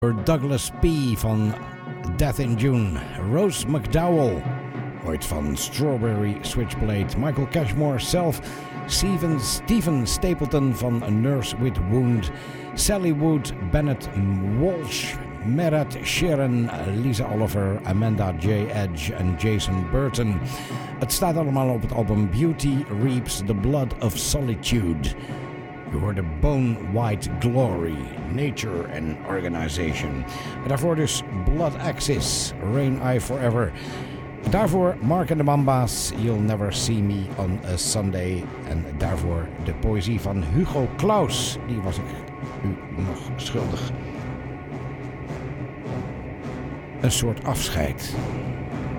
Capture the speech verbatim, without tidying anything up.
Douglas P. van Death in June. Rose McDowell, ooit van Strawberry Switchblade. Michael Cashmore zelf. Steven, Steven Stapleton van A Nurse with Wound. Sally Wood, Bennett Walsh, Merat Sharon, Lisa Oliver, Amanda J. Edge en Jason Burton. Het staat allemaal op het album Beauty Reaps the Blood of Solitude. Je hoorde Bone White Glory, Nature and Organization. En daarvoor dus Blood Axis, Rain Eye Forever. Daarvoor Mark and the Mamba's, You'll Never See Me on a Sunday. En daarvoor de poëzie van Hugo Claus. Die was ik u nog schuldig. Een soort afscheid.